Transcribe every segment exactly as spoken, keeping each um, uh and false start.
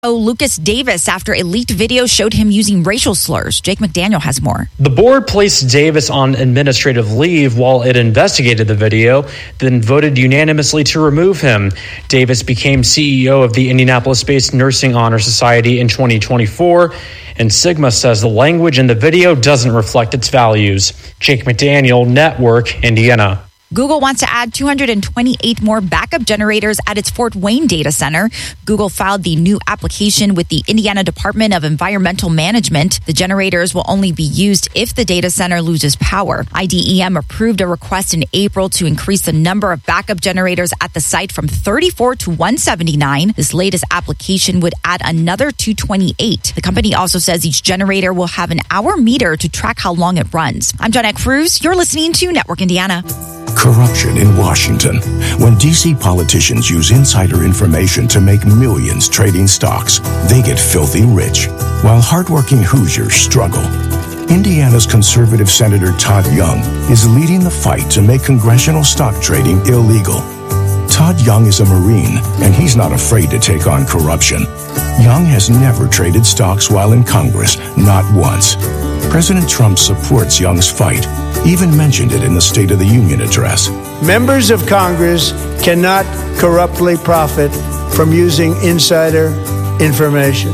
Lucas Davis after a leaked video showed him using racial slurs. Jake McDaniel has more. The board placed Davis on administrative leave while it investigated the video, then voted unanimously to remove him. Davis became C E O of the Indianapolis-based Nursing Honor Society in twenty twenty-four, and Sigma says the language in the video doesn't reflect its values. Jake McDaniel, Network, Indiana. Google wants to add two hundred twenty-eight more backup generators at its Fort Wayne data center. Google filed the new application with the Indiana Department of Environmental Management. The generators will only be used if the data center loses power. I D E M approved a request in April to increase the number of backup generators at the site from thirty-four to one seventy-nine. This latest application would add another two hundred twenty-eight. The company also says each generator will have an hour meter to track how long it runs. I'm Jeanette Cruz. You're listening to Network Indiana. Corruption in Washington. When D C politicians use insider information to make millions trading stocks, they get filthy rich, while hardworking Hoosiers struggle. Indiana's conservative Senator Todd Young is leading the fight to make congressional stock trading illegal. Todd Young is a Marine, and he's not afraid to take on corruption. Young has never traded stocks while in Congress, not once. President Trump supports Young's fight, even mentioned it in the State of the Union address. Members of Congress cannot corruptly profit from using insider information.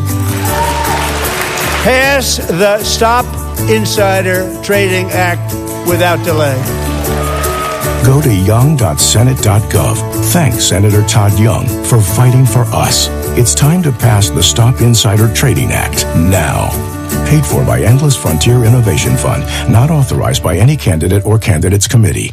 Pass the Stop Insider Trading Act without delay. Go to young dot senate dot gov. Thanks, Senator Todd Young, for fighting for us. It's time to pass the Stop Insider Trading Act now. Paid for by Endless Frontier Innovation Fund. Not authorized by any candidate or candidates committee.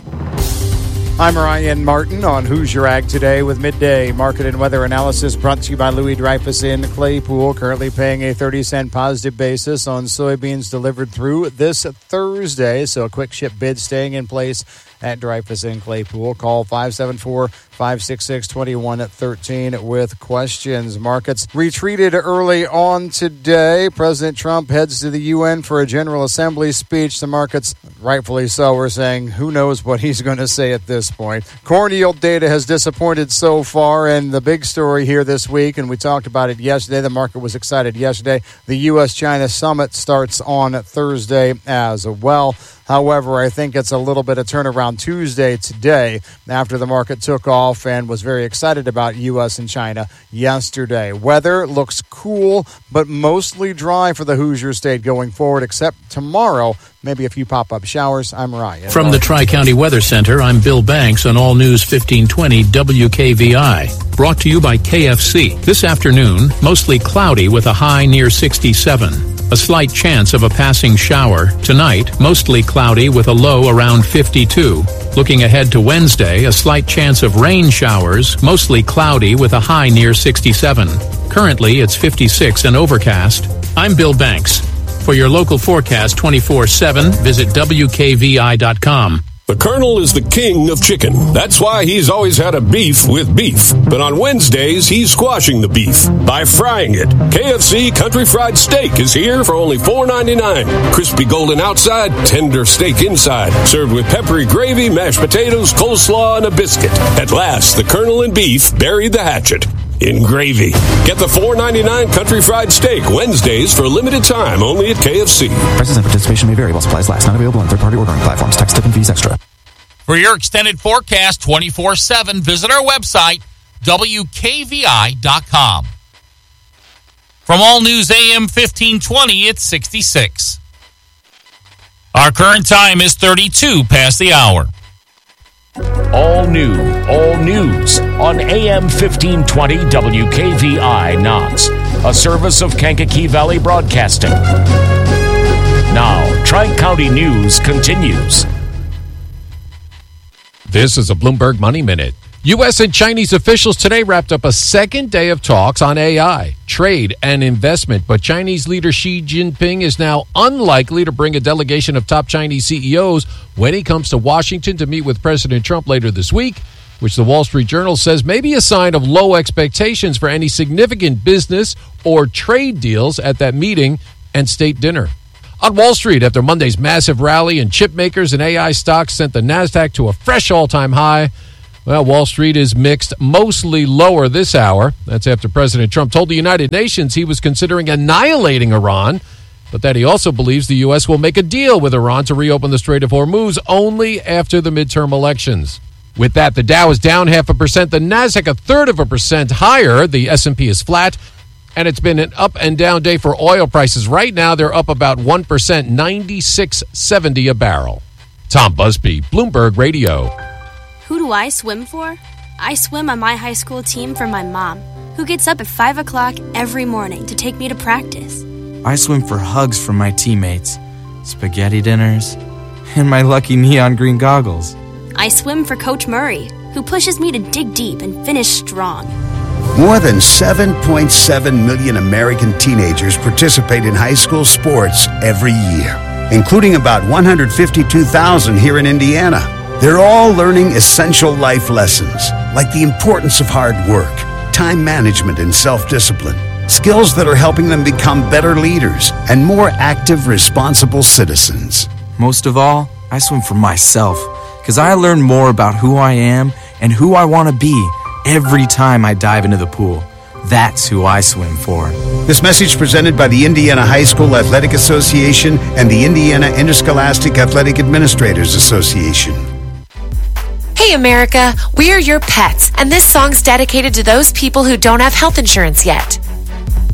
I'm Ryan Martin on Hoosier Ag Today with midday market and weather analysis brought to you by Louis Dreyfus in Claypool. Currently paying a thirty cent positive basis on soybeans delivered through this Thursday. So a quick ship bid staying in place at Dreyfus in Claypool. Call five seven four, five six six, two one one three with questions. Markets retreated early on today. President Trump heads to the U N for a General Assembly speech. The markets, rightfully so, are saying who knows what he's going to say at this point. Corn yield data has disappointed so far, and the big story here this week, and we talked about it yesterday, the market was excited yesterday, the U S China summit starts on Thursday as well. However, I think it's a little bit of turnaround Tuesday today after the market took off and was very excited about U S and China yesterday. Weather looks cool, but mostly dry for the Hoosier State going forward, except tomorrow, maybe a few pop-up showers. I'm Ryan. From the Tri-County Weather Center, I'm Bill Banks on All News fifteen twenty W K V I. Brought to you by K F C. This afternoon, mostly cloudy with a high near sixty-seven. A slight chance of a passing shower. Tonight, mostly cloudy with a low around fifty-two. Looking ahead to Wednesday, a slight chance of rain showers, mostly cloudy with a high near sixty-seven. Currently, it's fifty-six and overcast. I'm Bill Banks. For your local forecast twenty-four seven, visit W K V I dot com. The Colonel is the king of chicken. That's why he's always had a beef with beef. But on Wednesdays, he's squashing the beef by frying it. K F C Country Fried Steak is here for only four ninety-nine. Crispy golden outside, tender steak inside. Served with peppery gravy, mashed potatoes, coleslaw, and a biscuit. At last, the Colonel and beef buried the hatchet in gravy. Get the four ninety-nine Country Fried Steak Wednesdays for a limited time only at K F C. Prices and participation may vary while supplies last. Not available on third-party ordering platforms. Tax, tip, and fees extra. For your extended forecast twenty-four seven, visit our website, W K V I dot com. From All News A M fifteen twenty, it's sixty-six. Our current time is thirty-two past the hour. All new, all news on A M fifteen twenty W K V I Knox, a service of Kankakee Valley Broadcasting. Now, Tri-County News continues. This is a Bloomberg Money Minute. U S and Chinese officials today wrapped up a second day of talks on A I, trade, and investment. But Chinese leader Xi Jinping is now unlikely to bring a delegation of top Chinese C E Os when he comes to Washington to meet with President Trump later this week, which the Wall Street Journal says may be a sign of low expectations for any significant business or trade deals at that meeting and state dinner. On Wall Street, after Monday's massive rally and chip makers and A I stocks sent the NASDAQ to a fresh all-time high, Well, Wall Street is mixed, mostly lower this hour. That's after President Trump told the United Nations he was considering annihilating Iran, but that he also believes the U S will make a deal with Iran to reopen the Strait of Hormuz only after the midterm elections. With that, the Dow is down half a percent, the Nasdaq a third of a percent higher, the S and P is flat, and it's been an up and down day for oil prices. Right now, they're up about one percent, ninety-six seventy a barrel. Tom Busby, Bloomberg Radio. Who do I swim for? I swim on my high school team for my mom, who gets up at five o'clock every morning to take me to practice. I swim for hugs from my teammates, spaghetti dinners, and my lucky neon green goggles. I swim for Coach Murray, who pushes me to dig deep and finish strong. More than seven point seven million American teenagers participate in high school sports every year, including about one hundred fifty-two thousand here in Indiana. They're all learning essential life lessons, like the importance of hard work, time management, and self-discipline. Skills that are helping them become better leaders and more active, responsible citizens. Most of all, I swim for myself, because I learn more about who I am and who I want to be every time I dive into the pool. That's who I swim for. This message presented by the Indiana High School Athletic Association and the Indiana Interscholastic Athletic Administrators Association. Hey America, we are your pets, and this song's dedicated to those people who don't have health insurance yet.